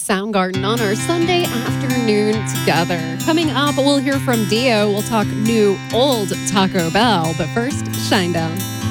Soundgarden on our Sunday afternoon together. Coming up, we'll hear from Dio. We'll talk new old Taco Bell. But first, Shinedown.